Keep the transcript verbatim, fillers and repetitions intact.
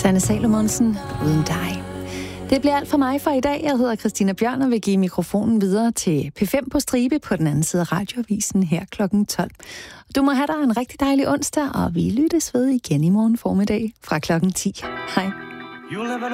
Sanne Salomonsen, uden dig. Det bliver alt for mig for i dag. Jeg hedder Christina Bjørn og vil give mikrofonen videre til P fem på stribe på den anden side af radioavisen her klokken tolv. Du må have dig en rigtig dejlig onsdag, og vi lyttes ved igen i morgen formiddag fra klokken ti. Hej.